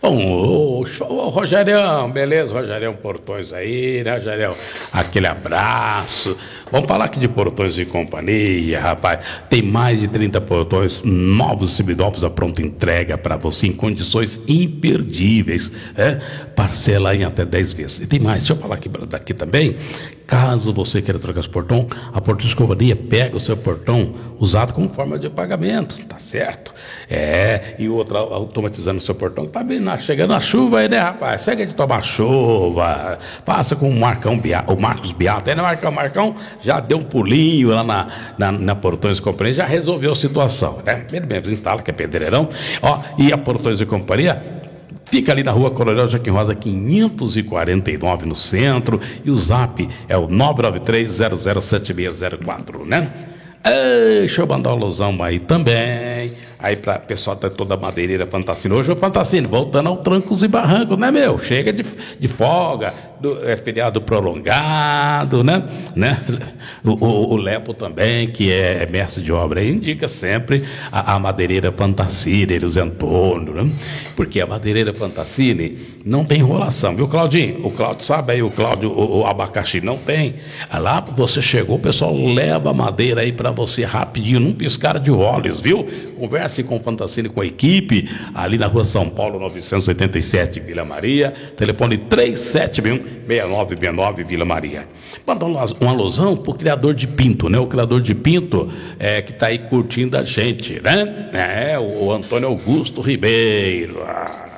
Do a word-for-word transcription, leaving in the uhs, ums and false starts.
Bom, ô, ô, Rogerião, beleza, Rogerião Portões aí, né, Rogerião? Aquele abraço. Vamos falar aqui de Portões e Companhia, rapaz. Tem mais de trinta portões novos e seminovos à pronta entrega para você em condições imperdíveis, né? Parcela em até dez vezes. E tem mais, deixa eu falar aqui daqui também. Caso você queira trocar esse portão, a Portões e Companhia pega o seu portão usado como forma de pagamento, tá certo? É, e outra automatizando o seu portão, tá bem na, chegando a chuva aí, né, rapaz? Chega de tomar chuva, passa com o Marcão Beato, o Marcos Beato, aí, né, Marcão? Marcão já deu um pulinho lá na, na, na Portões e Companhia, já resolveu a situação, né? Ele mesmo instala que é pedreirão, ó, e a Portões e Companhia fica ali na rua Coronel Joaquim Rosa, quinhentos e quarenta e nove, no centro. E o zap é o nove nove três zero zero sete seis zero quatro, né? Ei, deixa eu mandar um alusão aí também. Aí para o pessoal tá toda a madeireira Fantacino. Hoje é o Fantacino, voltando ao trancos e barrancos, né, meu? Chega de, de folga, do, é feriado prolongado, né? né? O, o, o Lepo também, que é mestre de obra, indica sempre a, a madeireira Fantacine, Elis Antônio, né? Porque a madeireira Fantacine não tem enrolação, viu, Claudinho? O Cláudio sabe aí, o Cláudio, o, o abacaxi não tem. Lá você chegou, o pessoal leva a madeira aí para você rapidinho, num piscar de olhos, viu? Conversa com o Fantacine, com a equipe, ali na rua São Paulo, novecentos e oitenta e sete, Vila Maria, telefone três sete um, seis nove seis nove, Vila Maria. Manda uma alusão pro criador de pinto, né? O criador de pinto é, que tá aí curtindo a gente, né? É, o Antônio Augusto Ribeiro. Ah.